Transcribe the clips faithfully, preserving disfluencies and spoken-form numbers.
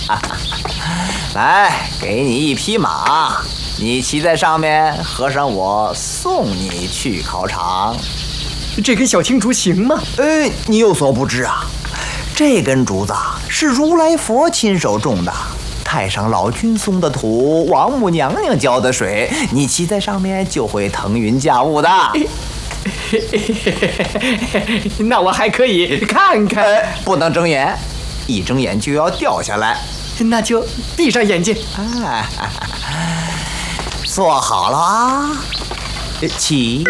来，给你一匹马，你骑在上面，和尚我送你去考场。 这根小青竹行吗？ 哎，你有所不知啊，这根竹子是如来佛亲手种的，太上老君送的土，王母娘娘浇的水，你骑在上面就会腾云驾雾的。 那我还可以看看。 哎，不能睁眼，一睁眼就要掉下来。 那就闭上眼睛。 哎，坐好了啊，起。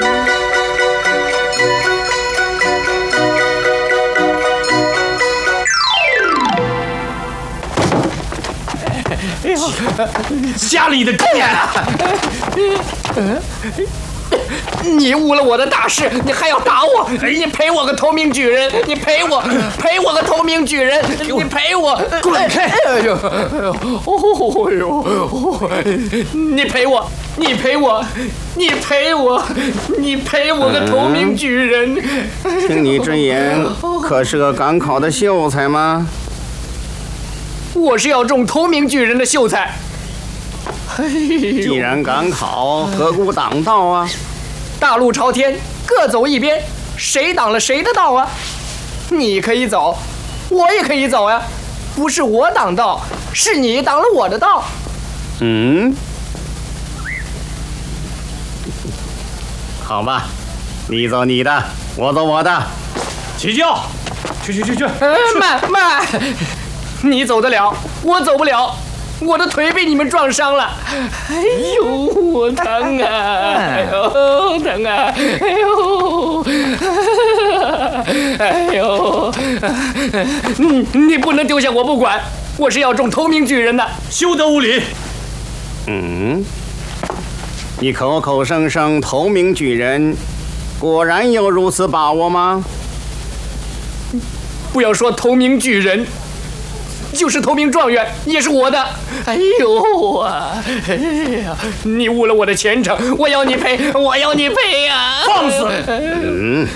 哎呦，家里的店啊！嗯，你误了我的大事，你还要打我？你赔我个头名举人！你赔我，赔我个头名举人！你赔我，滚开！哎呦，哦呦，你赔我，你赔我，你赔我，你赔我个头名举人！ 听你这言，可是个赶考的秀才吗？ 我是要中头名举人的秀才。 既然赶考，何故挡道啊？ 大路朝天，各走一边，谁挡了谁的道啊？你可以走，我也可以走呀。不是我挡道，是你挡了我的道。 嗯，好吧，你走你的，我走我的。 起轿，去去去去。 呃，慢慢。你走得了，我走不了，我的腿被你们撞伤了。哎呦，我疼啊！哎呦，疼啊！哎呦，哎呦，你你不能丢下我不管，我是要中头名举人的。 休得无礼！ 嗯，你口口声声头名举人，果然有如此把握吗？ 不要说头名举人。就是头名状元也是我的。哎呦啊！哎呀，你误了我的前程，我要你赔，我要你赔呀！ 放肆！ 嗯，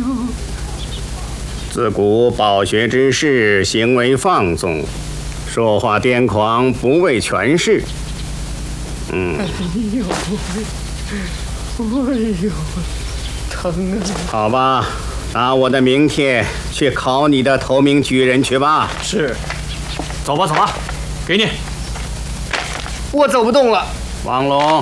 自古饱学之士行为放纵，说话癫狂，不为权势。嗯。 哎呦，哎呦，疼啊！ 好吧，拿我的名帖去考你的头名举人去吧。 是。走吧，走吧，给你。 我走不动了。 王龙，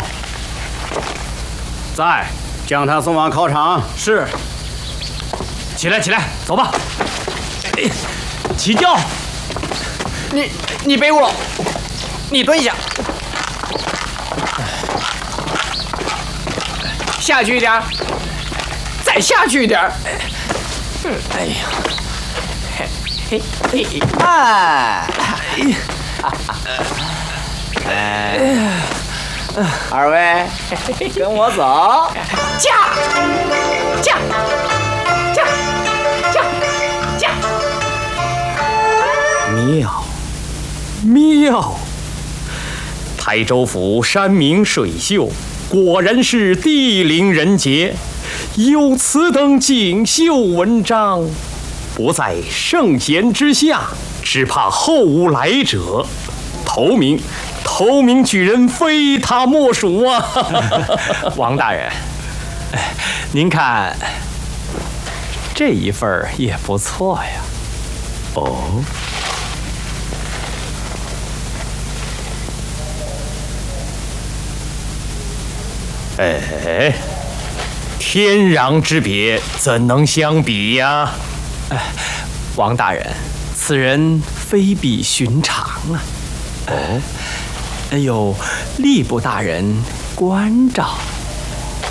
在，将他送往考场。 是。起来，起来，走吧。哎，起轿。 你，你背我，你蹲下，下去一点，再下去一点。嗯，哎呀。嘿，嘿， 哎，哎，二位跟我走。 驾，驾，驾，驾，驾。 妙，妙！台州府山明水秀，果然是地灵人杰。有此等锦绣文章，不在圣贤之下，只怕后无来者。头名，头名举人非他莫属啊！ 王大人，您看这一份也不错呀。 哦，哎，天壤之别，怎能相比呀？ 哎，王大人，此人非比寻常啊。 哦， 哎呦，吏部大人关照。